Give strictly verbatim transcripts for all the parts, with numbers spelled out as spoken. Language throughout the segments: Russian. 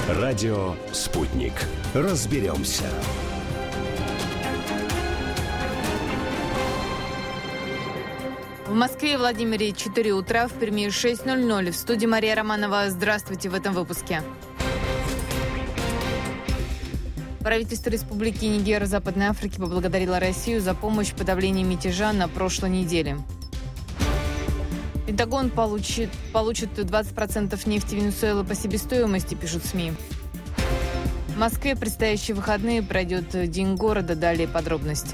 Радио «Спутник». Разберемся. В Москве и Владимире четыре утра, в Перми шесть ноль ноль. В студии Мария Романова. Здравствуйте в этом выпуске. Правительство Республики Нигер Западной Африки поблагодарило Россию за помощь в подавлении мятежа на прошлой неделе. Пентагон получит, получит двадцать процентов нефти Венесуэлы по себестоимости, пишут СМИ. В Москве предстоящие выходные пройдет День города. Далее подробности.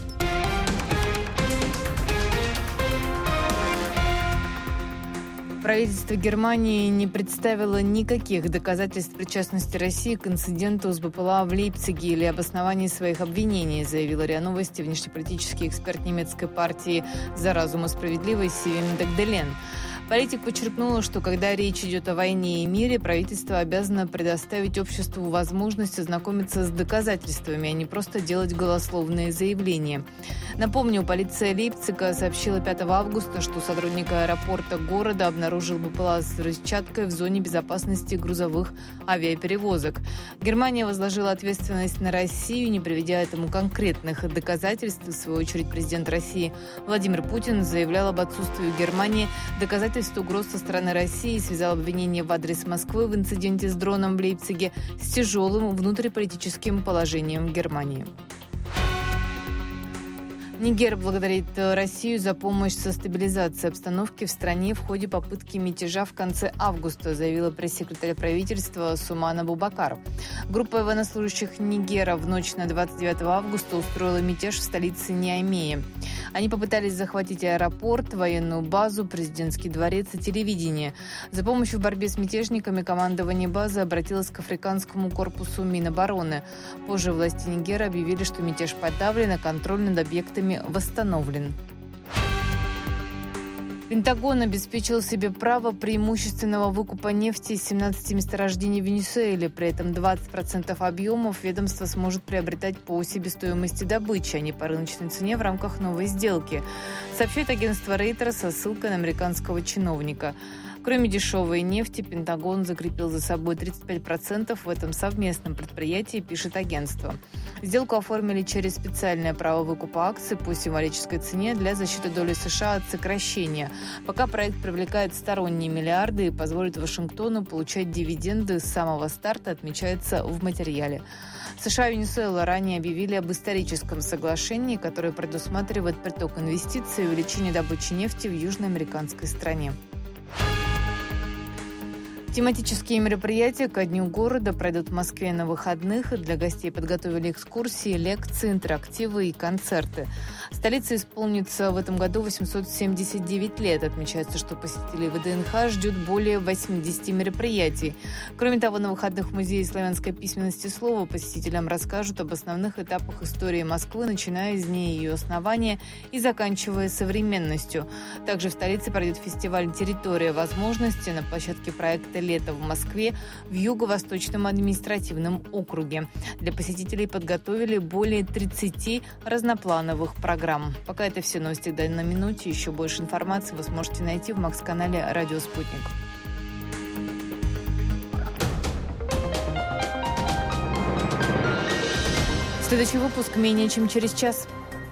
Правительство Германии не представило никаких доказательств причастности России к инциденту с БПЛА в Лейпциге или обоснований своих обвинений, заявила РИА Новости внешнеполитический эксперт немецкой партии «За разум и справедливость» Сивим Дагделен. Политик подчеркнула, что когда речь идет о войне и мире, правительство обязано предоставить обществу возможность ознакомиться с доказательствами, а не просто делать голословные заявления. Напомню, полиция Лейпцига сообщила пятого августа, что сотрудник аэропорта города обнаружил БПЛА с взрывчаткой в зоне безопасности грузовых авиаперевозок. Германия возложила ответственность на Россию, не приведя этому конкретных доказательств. В свою очередь, президент России Владимир Путин заявлял об отсутствии в Германии доказательств угроз со стороны России и связал обвинение в адрес Москвы в инциденте с дроном в Лейпциге с тяжелым внутриполитическим положением в Германии. Нигер благодарит Россию за помощь со стабилизацией обстановки в стране в ходе попытки мятежа в конце августа, заявила пресс-секретарь правительства Сумана Бубакар. Группа военнослужащих Нигера в ночь на двадцать девятого августа устроила мятеж в столице Ниамее. Они попытались захватить аэропорт, военную базу, президентский дворец и телевидение. За помощью в борьбе с мятежниками командование базы обратилось к африканскому корпусу Минобороны. Позже власти Нигера объявили, что мятеж подавлен, а контроль над объектами восстановлен. Пентагон обеспечил себе право преимущественного выкупа нефти из семнадцати месторождений в Венесуэле. При этом двадцать процентов объемов ведомство сможет приобретать по себестоимости добычи, а не по рыночной цене в рамках новой сделки, сообщает агентство Рейтер со ссылкой на американского чиновника. Кроме дешевой нефти, Пентагон закрепил за собой тридцать пять процентов в этом совместном предприятии, пишет агентство. Сделку оформили через специальное право выкупа акций по символической цене для защиты доли США от сокращения. Пока проект привлекает сторонние миллиарды и позволит Вашингтону получать дивиденды с самого старта, отмечается в материале. США и Венесуэла ранее объявили об историческом соглашении, которое предусматривает приток инвестиций и увеличение добычи нефти в южноамериканской стране. Тематические мероприятия ко Дню города пройдут в Москве на выходных. Для гостей подготовили экскурсии, лекции, интерактивы и концерты. Столице исполнится в этом году восемьсот семьдесят девять лет. Отмечается, что посетителей ВДНХ ждет более восемьдесят мероприятий. Кроме того, на выходных в Музее славянской письменности слова посетителям расскажут об основных этапах истории Москвы, начиная с дней ее основания и заканчивая современностью. Также в столице пройдет фестиваль «Территория возможностей» на площадке проекта «Лето в Москве» в Юго-Восточном административном округе. Для посетителей подготовили более тридцати разноплановых программ. Пока это все новости к данной минуте. Еще больше информации вы сможете найти в Макс-канале «Радио Спутник». Следующий выпуск менее чем через час.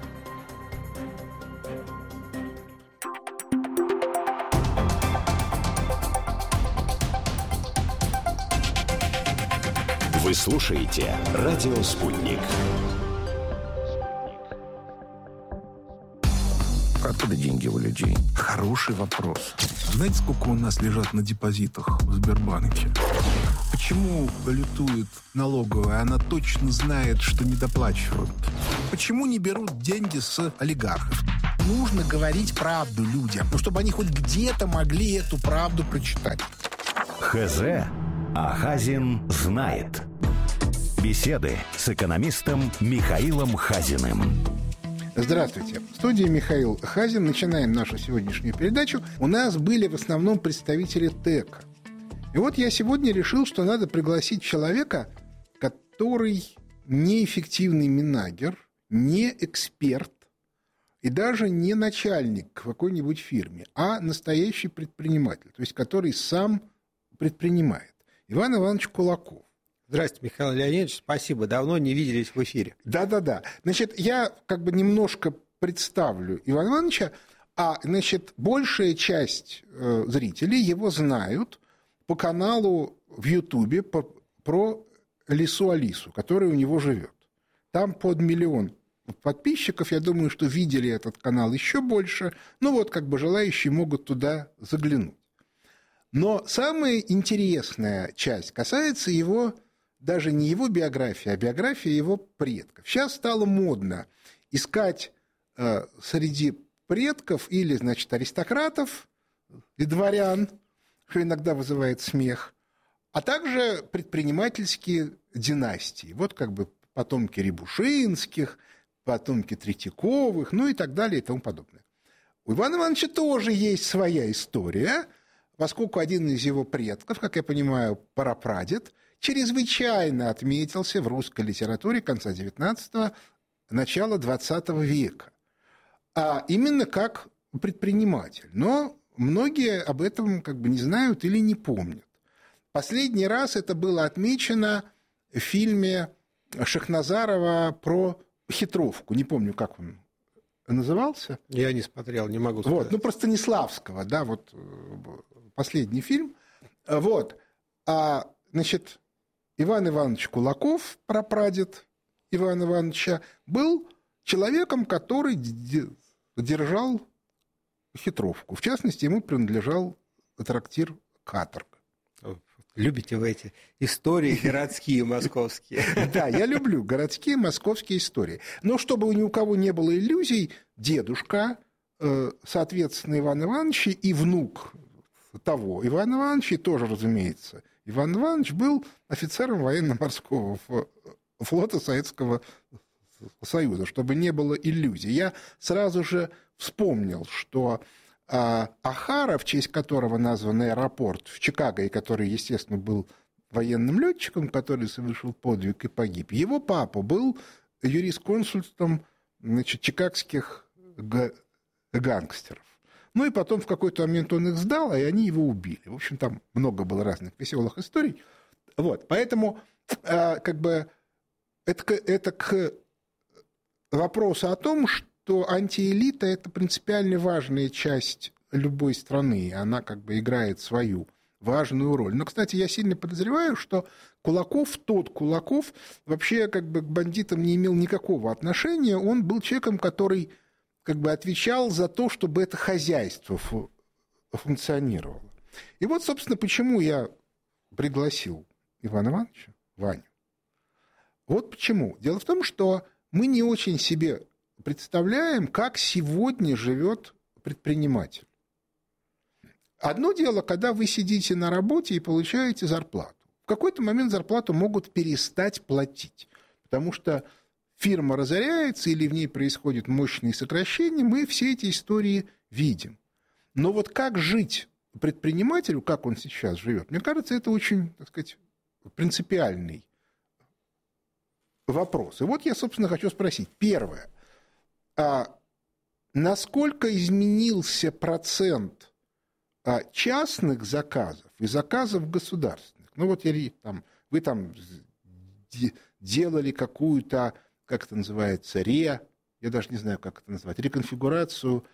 Вы слушаете «Радио Спутник». Откуда деньги у людей? Хороший вопрос. Знаете, сколько у нас лежат на депозитах в Сбербанке? Почему балютует налоговая? Она точно знает, что не доплачивают. Почему не берут деньги с олигархов? Нужно говорить правду людям, ну, чтобы они хоть где-то могли эту правду прочитать. ХЗ, а Хазин знает. Беседы с экономистом Михаилом Хазиным. Здравствуйте. В студии Михаил Хазин. Начинаем нашу сегодняшнюю передачу. У нас были в основном представители ТЭКа. И вот я сегодня решил, что надо пригласить человека, который неэффективный менеджер, не эксперт и даже не начальник в какой-нибудь фирме, а настоящий предприниматель, то есть который сам предпринимает. Иван Иванович Кулаков. Здравствуйте, Михаил Леонидович, спасибо. Давно не виделись в эфире. Да-да-да. Значит, я как бы немножко представлю Ивана Ивановича, а, значит, большая часть э, зрителей его знают по каналу в Ютубе по, про Лису Алису, которая у него живет. Там под миллион подписчиков, я думаю, что видели этот канал еще больше. Ну вот, как бы желающие могут туда заглянуть. Но самая интересная часть касается его, даже не его биографии, а биографии его предков. Сейчас стало модно искать э, среди предков или, значит, аристократов и дворян, что иногда вызывает смех, а также предпринимательские династии. Вот как бы потомки Рябушинских, потомки Третьяковых, ну и так далее и тому подобное. У Ивана Ивановича тоже есть своя история, поскольку один из его предков, как я понимаю, прапрадед, чрезвычайно отметился в русской литературе конца девятнадцатого, начала двадцатого века. А именно как предприниматель. Но многие об этом как бы не знают или не помнят. Последний раз это было отмечено в фильме Шахназарова про хитровку. Не помню, как он назывался. Я не смотрел, не могу сказать. Вот, ну, про Станиславского, да, вот последний фильм. Вот. А, значит, Иван Иванович Кулаков, прапрадед Ивана Ивановича, был человеком, который держал хитровку. В частности, ему принадлежал трактир «Каторга». Любите вы эти истории городские, московские. Да, я люблю городские московские истории. Но чтобы ни у кого не было иллюзий, дедушка, соответственно, Иван Иванович и внук того Ивана Ивановича, тоже, разумеется, Иван Иванович был офицером военно-морского флота Советского Союза, чтобы не было иллюзий. Я сразу же вспомнил, что Охара, в честь которого назван аэропорт в Чикаго, и который, естественно, был военным летчиком, который совершил подвиг и погиб, его папа был юрисконсультом, значит, чикагских гангстеров. Ну и потом в какой-то момент он их сдал, и они его убили. В общем, там много было разных веселых историй. Вот, поэтому как бы это, это к вопросу о том, что антиэлита – это принципиально важная часть любой страны, и она как бы играет свою важную роль. Но, кстати, я сильно подозреваю, что Кулаков, тот Кулаков, вообще как бы к бандитам не имел никакого отношения. Он был человеком, который как бы отвечал за то, чтобы это хозяйство функционировало. И вот, собственно, почему я пригласил Ивана Ивановича, Ваню. Вот почему. Дело в том, что мы не очень себе представляем, как сегодня живет предприниматель. Одно дело, когда вы сидите на работе и получаете зарплату. В какой-то момент зарплату могут перестать платить, потому что фирма разоряется или в ней происходят мощные сокращения, мы все эти истории видим. Но вот как жить предпринимателю, как он сейчас живет, мне кажется, это очень, так сказать, принципиальный вопрос. И вот я, собственно, хочу спросить. Первое. А насколько изменился процент частных заказов и заказов государственных? Ну вот я, там, вы там делали какую-то, как это называется, ре, я даже не знаю, как это назвать, реконфигурацию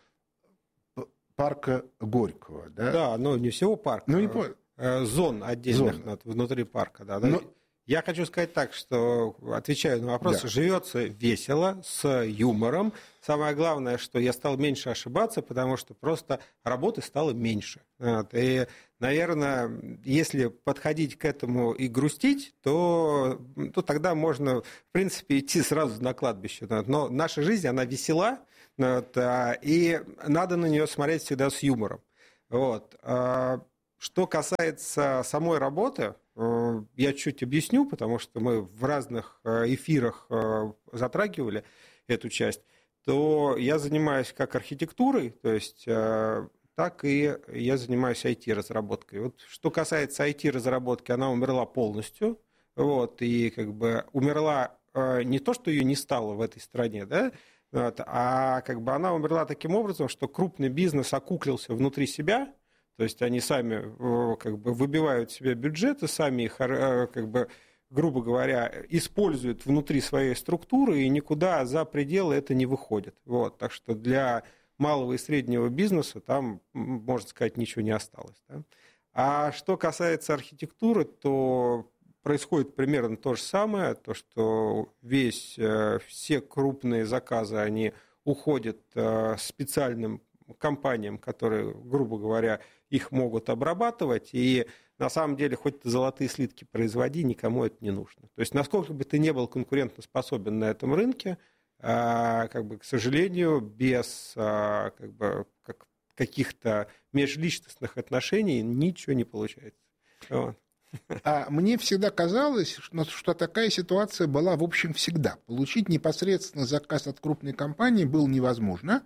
парка Горького. Да, да, но не всего парка, ну, не по... зон отдельных Зон. внутри парка. Да, но... Я хочу сказать так, что, отвечаю на вопрос, да. Живется весело, с юмором. Самое главное, что я стал меньше ошибаться, потому что просто работы стало меньше. Вот. И, наверное, если подходить к этому и грустить, то, то тогда можно, в принципе, идти сразу на кладбище. Но наша жизнь, она весела, вот, и надо на нее смотреть всегда с юмором. Вот. Что касается самой работы, я чуть объясню, потому что мы в разных эфирах затрагивали эту часть, то я занимаюсь как архитектурой, то есть так и я занимаюсь ай ти-разработкой. Вот что касается ай ти-разработки, она умерла полностью, вот, и как бы умерла не то, что ее не стало в этой стране, да, вот, а как бы она умерла таким образом, что крупный бизнес окуклился внутри себя. То есть они сами как бы выбивают себе бюджеты, сами их как бы грубо говоря, используют внутри своей структуры и никуда за пределы это не выходит. Вот. Так что для малого и среднего бизнеса там, можно сказать, ничего не осталось. Да? А что касается архитектуры, то происходит примерно то же самое, то, что весь, все крупные заказы, они уходят специальным компаниям, которые, грубо говоря, их могут обрабатывать, и на самом деле, хоть ты золотые слитки производи, никому это не нужно. То есть, насколько бы ты не был конкурентоспособен на этом рынке, как бы, к сожалению, без как бы, как, каких-то межличностных отношений ничего не получается. Вот. А мне всегда казалось, что такая ситуация была, в общем, всегда. Получить непосредственно заказ от крупной компании было невозможно.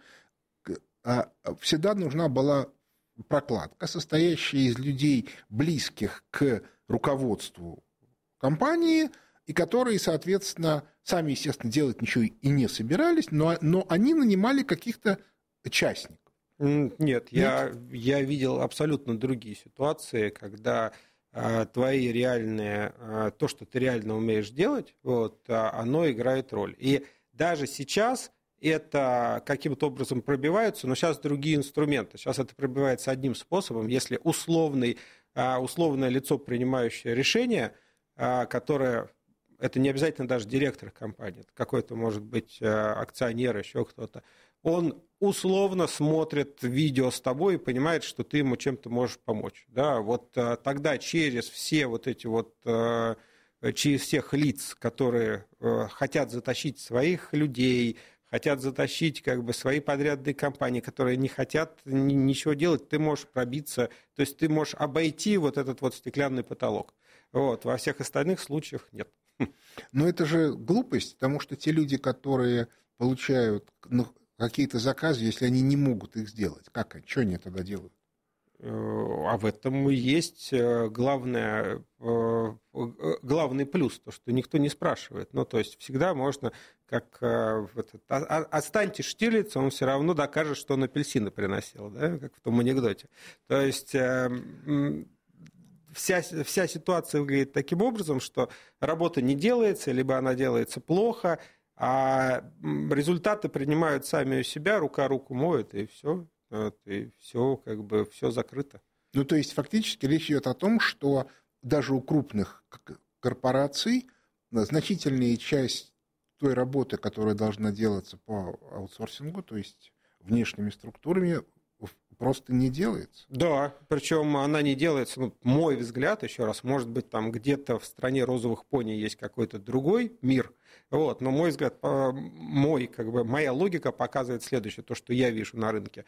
Всегда нужна была прокладка, состоящая из людей, близких к руководству компании, и которые, соответственно, сами, естественно, делать ничего и не собирались, но, но они нанимали каких-то частников. Нет, Нет? Я, я видел абсолютно другие ситуации, когда а, твои реальные, а, то, что ты реально умеешь делать, вот, а, оно играет роль. И даже сейчас это каким-то образом пробиваются, но сейчас другие инструменты. Сейчас это пробивается одним способом, если условный, условное лицо, принимающее решение, которое, это не обязательно даже директор компании, это какой-то, может быть, акционер, еще кто-то, он условно смотрит видео с тобой и понимает, что ты ему чем-то можешь помочь. Да? Вот тогда через все вот эти вот... через всех лиц, которые хотят затащить своих людей, хотят затащить как бы свои подрядные компании, которые не хотят ничего делать, ты можешь пробиться, то есть ты можешь обойти вот этот вот стеклянный потолок. Вот. Во всех остальных случаях нет. Но это же глупость, потому что те люди, которые получают ну, какие-то заказы, если они не могут их сделать, как они, что они тогда делают? А в этом и есть главное, главный плюс, то, что никто не спрашивает. Ну, то есть всегда можно, как этот, отстаньте Штирлица, он все равно докажет, что он апельсины приносил, да, как в том анекдоте. То есть вся, вся ситуация выглядит таким образом, что работа не делается, либо она делается плохо, а результаты принимают сами у себя, рука руку моет, и все. Вот, и все, как бы, все закрыто. Ну, то есть, фактически речь идет о том, что даже у крупных корпораций значительная часть той работы, которая должна делаться по аутсорсингу, то есть внешними структурами, просто не делается. Да, причем она не делается, ну, мой взгляд, еще раз, может быть, там где-то в стране розовых пони есть какой-то другой мир, вот, но мой взгляд, мой, как бы, моя логика показывает следующее, то, что я вижу на рынке,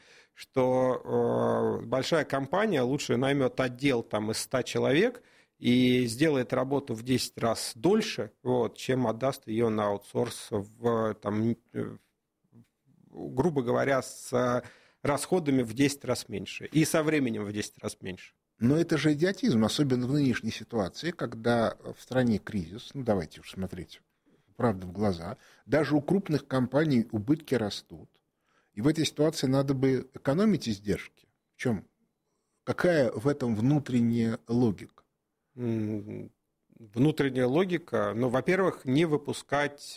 что э, большая компания лучше наймет отдел там, из ста человек и сделает работу в десять раз дольше, вот, чем отдаст ее на аутсорс, в, там, грубо говоря, с расходами в десять раз меньше и со временем в десять раз меньше. Но это же идиотизм, особенно в нынешней ситуации, когда в стране кризис, ну давайте уж смотреть правду в глаза, даже у крупных компаний убытки растут. И в этой ситуации надо бы экономить издержки. В чем? Какая в этом внутренняя логика? Внутренняя логика, ну, во-первых, не выпускать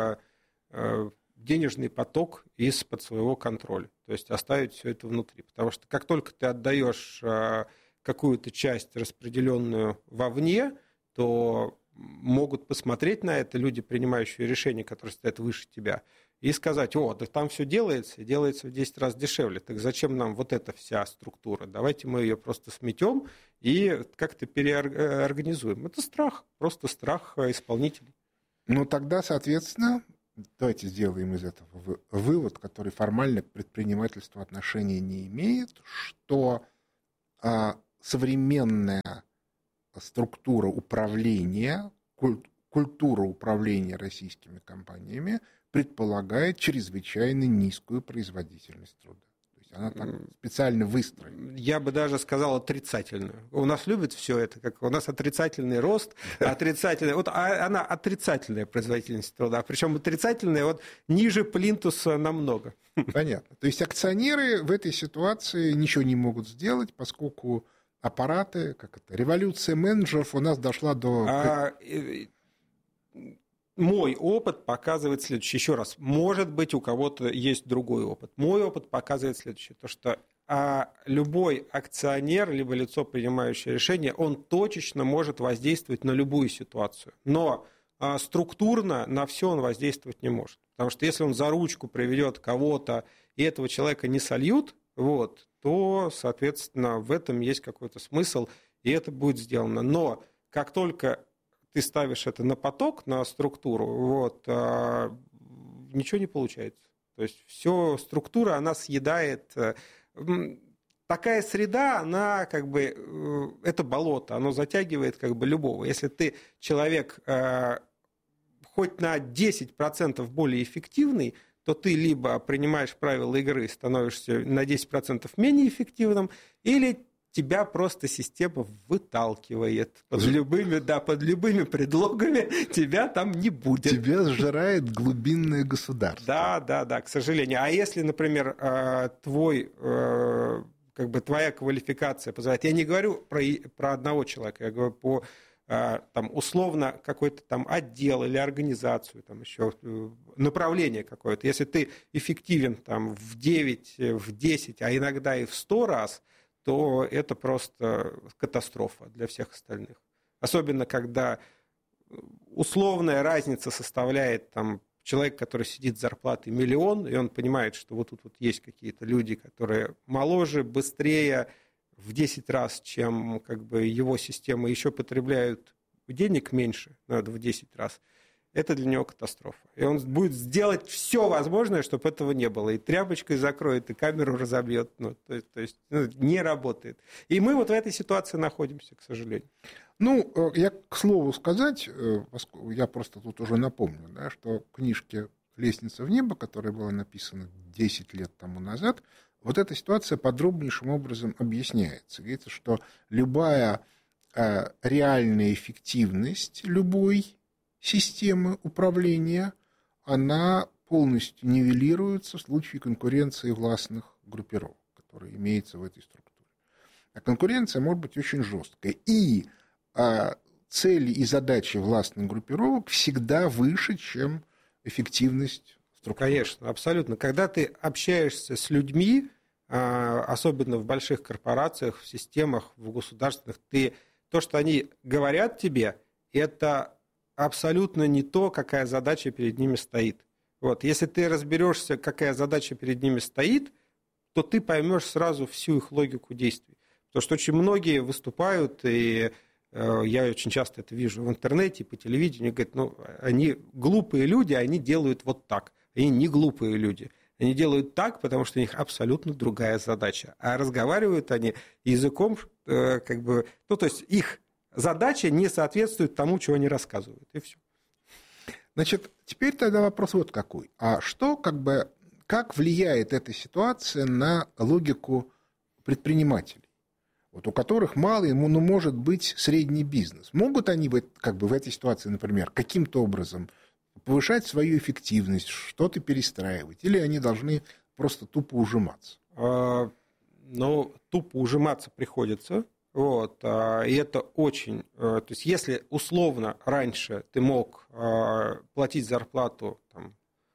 денежный поток из-под своего контроля. То есть оставить все это внутри. Потому что как только ты отдаешь какую-то часть, распределенную вовне, то могут посмотреть на это люди, принимающие решения, которые стоят выше тебя, и сказать: о, да там все делается, и делается в десять раз дешевле. Так зачем нам вот эта вся структура? Давайте мы ее просто сметем и как-то переорганизуем. Это страх, просто страх исполнителей. Ну тогда, соответственно, давайте сделаем из этого вывод, который формально к предпринимательству отношения не имеет, что а, современная структура управления, культура управления российскими компаниями предполагает чрезвычайно низкую производительность труда. То есть она так специально выстроена. Я бы даже сказал отрицательную. У нас любят все это, как у нас отрицательный рост, отрицательный, вот она отрицательная производительность труда, причем отрицательная вот ниже плинтуса намного. Понятно. То есть акционеры в этой ситуации ничего не могут сделать, поскольку аппараты, как это, революция менеджеров у нас дошла до... А, мой опыт показывает следующее. Еще раз, может быть, у кого-то есть другой опыт. Мой опыт показывает следующее. То, что а, любой акционер, либо лицо, принимающее решение, он точечно может воздействовать на любую ситуацию. Но а, структурно на все он воздействовать не может. Потому что если он за ручку приведет кого-то, и этого человека не сольют, вот, то, соответственно, в этом есть какой-то смысл, и это будет сделано. Но как только ты ставишь это на поток, на структуру, вот, а, ничего не получается. То есть все, структура, она съедает. Такая среда, она как бы, это болото, оно затягивает как бы любого. Если ты человек а, хоть на десять процентов более эффективный, то ты либо принимаешь правила игры, становишься на десять процентов менее эффективным, или тебя просто система выталкивает под любыми, да, под любыми предлогами, тебя там не будет. Тебя сжирает глубинное государство. Да, да, да, к сожалению. А если, например, твой, как бы твоя квалификация позволяет, я не говорю про, про одного человека, я говорю по там, условно какой-то там отдел или организацию, там еще направление какое-то. Если ты эффективен там, в девять, в десять, а иногда и в сто раз, то это просто катастрофа для всех остальных. Особенно, когда условная разница составляет там, человек, который сидит с зарплатой миллион, и он понимает, что вот тут вот есть какие-то люди, которые моложе, быстрее, в десять раз, чем как бы, его система, еще потребляют денег меньше, надо в десять раз, это для него катастрофа. И он будет сделать все возможное, чтобы этого не было. И тряпочкой закроет, и камеру разобьет. Ну, то, то есть ну, не работает. И мы вот в этой ситуации находимся, к сожалению. Ну, я, к слову сказать, я просто тут уже напомню, да, что в книжке «Лестница в небо», которая была написана десять лет тому назад, вот эта ситуация подробнейшим образом объясняется. Говорится, что любая э, реальная эффективность любой системы управления, она полностью нивелируется в случае конкуренции властных группировок, которые имеются в этой структуре. А конкуренция может быть очень жесткой. И э, цели и задачи властных группировок всегда выше, чем эффективность структуры. Конечно, абсолютно. Когда ты общаешься с людьми, особенно в больших корпорациях, в системах, в государственных, ты, то, что они говорят тебе, это абсолютно не то, какая задача перед ними стоит. Вот. Если ты разберешься, какая задача перед ними стоит, то ты поймешь сразу всю их логику действий. Потому что очень многие выступают, и э, я очень часто это вижу в интернете, по телевидению, говорят, ну, они глупые люди, они делают вот так. Они не глупые люди. Они делают так, потому что у них абсолютно другая задача. А разговаривают они языком, э, как бы, ну, то есть их задача не соответствует тому, чего они рассказывают, и все. Значит, теперь тогда вопрос вот какой. А что, как бы, как влияет эта ситуация на логику предпринимателей, вот, у которых малый, ну, может быть, средний бизнес? Могут они как бы, в этой ситуации, например, каким-то образом повышать свою эффективность, что-то перестраивать, или они должны просто тупо ужиматься? А, ну, тупо ужиматься приходится, вот, а, и это очень... А, то есть, если условно раньше ты мог а, платить зарплату там,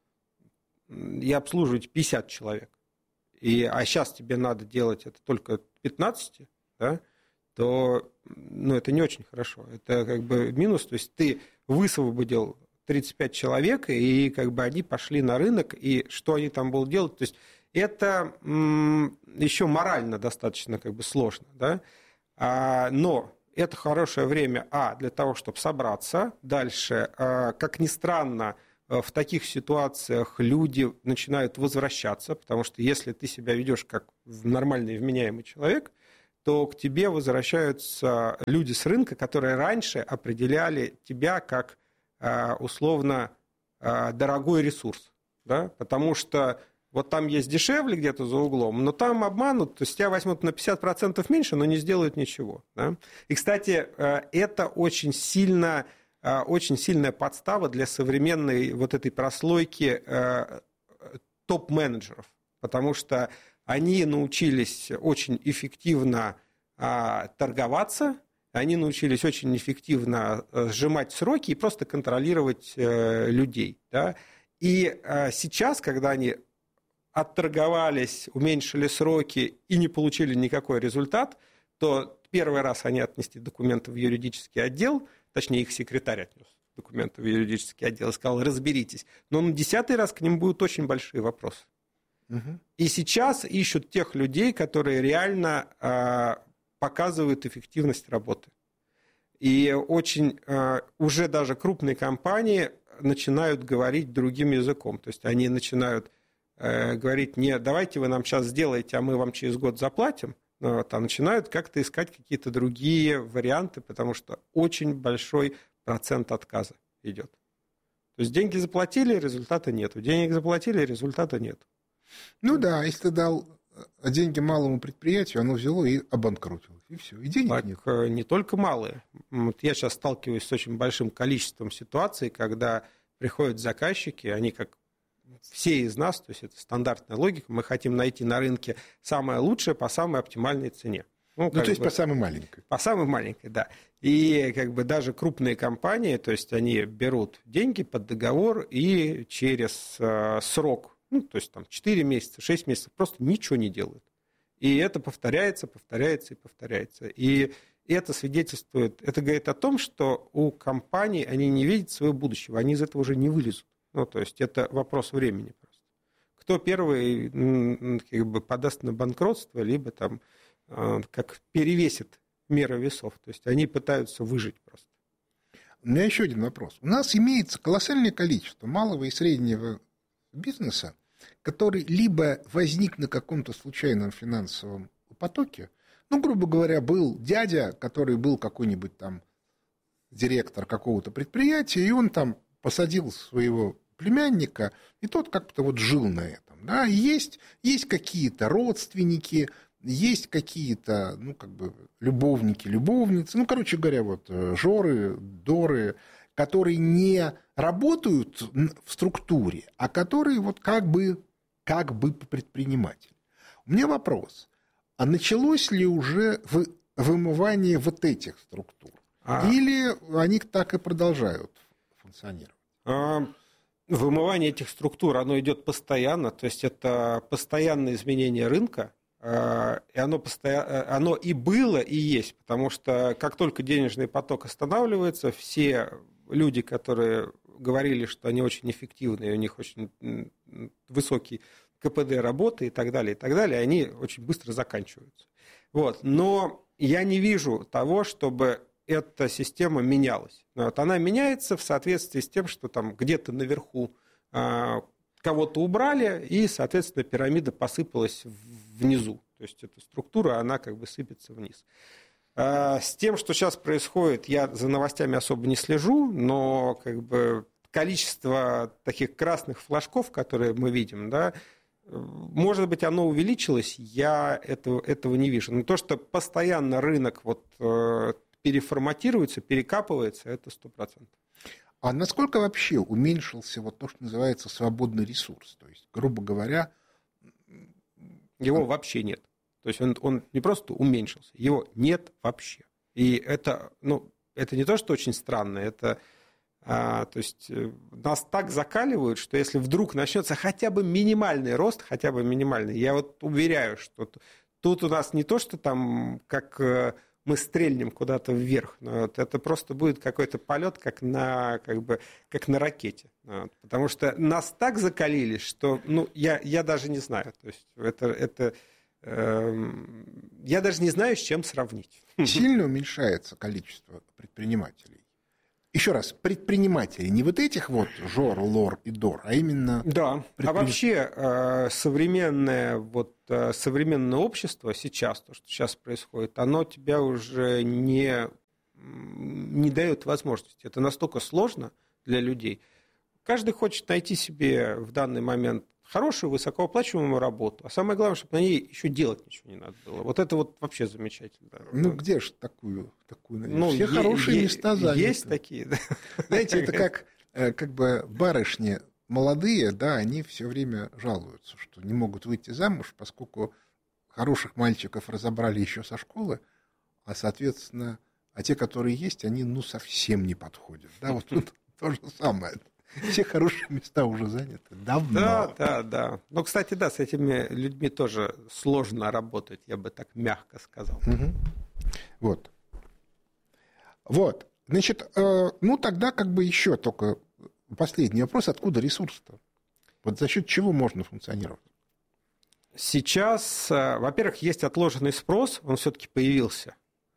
и обслуживать пятьдесят человек, и, а сейчас тебе надо делать это только пятнадцать, да, то ну, это не очень хорошо. Это как бы минус, то есть ты высвободил тридцать пять человек, и как бы они пошли на рынок, и что они там будут делать, то есть это м, еще морально достаточно как бы сложно, да? а, но это хорошее время, а, для того, чтобы собраться, дальше, а, как ни странно, в таких ситуациях люди начинают возвращаться, потому что если ты себя ведешь как нормальный вменяемый человек, то к тебе возвращаются люди с рынка, которые раньше определяли тебя как условно дорогой ресурс, да? Потому что вот там есть дешевле где-то за углом, но там обманут, то есть тебя возьмут на пятьдесят процентов меньше, но не сделают ничего. Да? И, кстати, это очень, сильно, очень сильная подстава для современной вот этой прослойки топ-менеджеров, потому что они научились очень эффективно а, торговаться, они научились очень эффективно сжимать сроки и просто контролировать а, людей. Да? И а, сейчас, когда они отторговались, уменьшили сроки и не получили никакой результат, то первый раз они отнесли документы в юридический отдел, точнее, их секретарь отнес документы в юридический отдел и сказал, разберитесь. Но на десятый раз к ним будут очень большие вопросы. Угу. И сейчас ищут тех людей, которые реально э, показывают эффективность работы. И очень э, уже даже крупные компании начинают говорить другим языком. То есть они начинают э, говорить не давайте вы нам сейчас сделаете, а мы вам через год заплатим. Вот, а начинают как-то искать какие-то другие варианты, потому что очень большой процент отказа идет. То есть деньги заплатили, результата нет. Денег заплатили, результата нет. Ну да, если ты дал деньги малому предприятию, оно взяло и обанкротилось. И все, и денег так, нет. Не только малые. Вот я сейчас сталкиваюсь с очень большим количеством ситуаций, когда приходят заказчики, они как все из нас, то есть это стандартная логика, мы хотим найти на рынке самое лучшее по самой оптимальной цене. Ну, ну то есть бы, по самой маленькой. По самой маленькой, да. И как бы даже крупные компании, то есть они берут деньги под договор и через э, срок, ну, то есть там четыре месяца, шесть месяцев просто ничего не делают. И это повторяется, повторяется и повторяется. И это свидетельствует, это говорит о том, что у компаний они не видят своего будущего, они из этого уже не вылезут. Ну, то есть это вопрос времени просто. Кто первый как бы, подаст на банкротство, либо там как перевесит меры весов. То есть они пытаются выжить просто. У меня еще один вопрос. У нас имеется колоссальное количество малого и среднего бизнеса, который либо возник на каком-то случайном финансовом потоке, ну, грубо говоря, был дядя, который был какой-нибудь там директор какого-то предприятия, и он там посадил своего племянника, и тот как-то вот жил на этом. Да? Есть, есть какие-то родственники, есть какие-то, ну, как бы, любовники, любовницы, ну, короче говоря, вот, жоры, доры, которые не работают в структуре, а которые вот как бы, как бы предприниматели. У меня вопрос, а началось ли уже вымывание вот этих структур? А... Или они так и продолжают функционировать? А... Вымывание этих структур, оно идет постоянно, то есть это постоянное изменение рынка, и оно, постоянно, оно и было, и есть, потому что как только денежный поток останавливается, все люди, которые говорили, что они очень эффективны, у них очень высокий ка пэ дэ работы и так далее, и так далее, они очень быстро заканчиваются. Вот. Но я не вижу того, чтобы эта система менялась. Вот. Она меняется в соответствии с тем, что там где-то наверху а, кого-то убрали, и, соответственно, пирамида посыпалась внизу. То есть эта структура, она как бы сыпется вниз. А, с тем, что сейчас происходит, я за новостями особо не слежу, но как бы количество таких красных флажков, которые мы видим, да, может быть, оно увеличилось, я этого, этого не вижу. Но то, что постоянно рынок вот, переформатируется, перекапывается, это сто процентов. А насколько вообще уменьшился вот то, что называется свободный ресурс? То есть, грубо говоря... Его вообще нет. То есть он, он не просто уменьшился, его нет вообще. И это, ну, это не то, что очень странно, это... А, то есть нас так закаливают, что если вдруг начнется хотя бы минимальный рост, хотя бы минимальный, я вот уверяю, что тут у нас не то, что там как мы стрельнем куда-то вверх, но вот это просто будет какой-то полет, как на, как бы, как на ракете. Вот, потому что нас так закалили, что ну, я, я даже не знаю. То есть это, это, э, я даже не знаю, с чем сравнить. Сильно уменьшается количество предпринимателей. Еще раз, предприниматели, не вот этих вот Жор, Лор и Дор, а именно... Да, предприним... а вообще современное, вот, современное общество сейчас, то, что сейчас происходит, оно тебя уже не, не дает возможности. Это настолько сложно для людей. Каждый хочет найти себе в данный момент хорошую, высокооплачиваемую работу, а самое главное, чтобы на ней еще делать ничего не надо было. Вот это вот вообще замечательно. Ну, где же такую, такую ну, все е- хорошие е- места заняты. Есть такие, да. Знаете, это как, как бы барышни молодые, да, они все время жалуются, что не могут выйти замуж, поскольку хороших мальчиков разобрали еще со школы, а, соответственно, а те, которые есть, они, ну, совсем не подходят. Да, вот тут то же самое. Все хорошие места уже заняты давно. Да, да, да. Ну, кстати, да, с этими людьми тоже сложно работать, я бы так мягко сказал. Угу. Вот. Вот. Значит, э, ну, тогда как бы еще только последний вопрос. Откуда ресурс-то? Вот за счет чего можно функционировать? Сейчас, во-первых, есть отложенный спрос, он все-таки появился.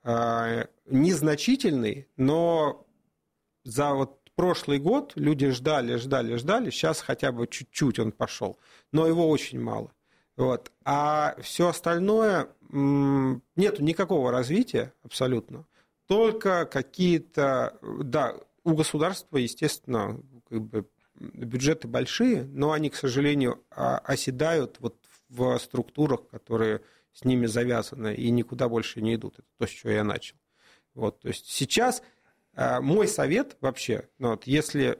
Незначительный, но за вот прошлый год люди ждали, ждали, ждали, сейчас хотя бы чуть-чуть он пошел, но его очень мало. Вот. А все остальное, нету никакого развития абсолютно, только какие-то, да, у государства, естественно, как бы бюджеты большие, но они, к сожалению, оседают вот в структурах, которые с ними завязаны и никуда больше не идут. Это то, с чего я начал. Вот, то есть сейчас мой совет вообще, ну, вот, если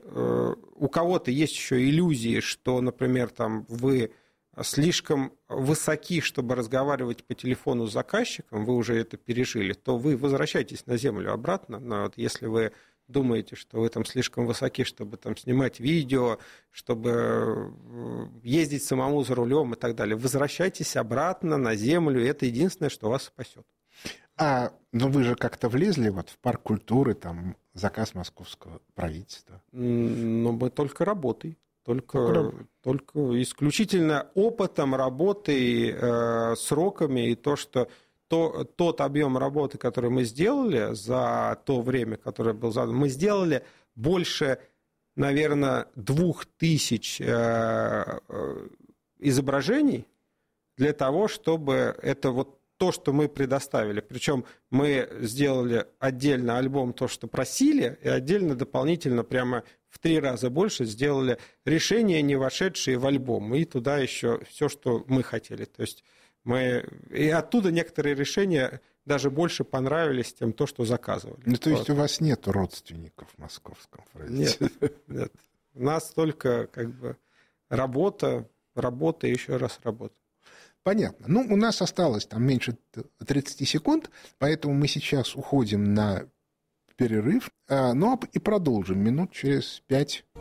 у кого-то есть еще иллюзии, что, например, там, вы слишком высоки, чтобы разговаривать по телефону с заказчиком, вы уже это пережили, то вы возвращайтесь на землю обратно. Но вот если вы думаете, что вы там слишком высоки, чтобы там снимать видео, чтобы ездить самому за рулем и так далее, возвращайтесь обратно на землю, и это единственное, что вас спасет. А, ну вы же как-то влезли вот в парк культуры, там, заказ московского правительства. Ну, мы только работой. Только, только исключительно опытом работы, э, сроками, и то, что то, тот объем работы, который мы сделали за то время, которое было задано, мы сделали больше, наверное, двух тысяч э, э, изображений для того, чтобы это вот то, что мы предоставили. Причем мы сделали отдельно альбом то, что просили, и отдельно дополнительно прямо в три раза больше сделали решения, не вошедшие в альбом, и туда еще все, что мы хотели. То есть мы... И оттуда некоторые решения даже больше понравились, чем то, что заказывали. Ну, то есть вот. У вас нет родственников в московском правительстве? Нет, нет. У нас только как бы работа, работа и еще раз работа. Понятно. Ну, у нас осталось там меньше тридцати секунд, поэтому мы сейчас уходим на перерыв, ну, и продолжим минут через пять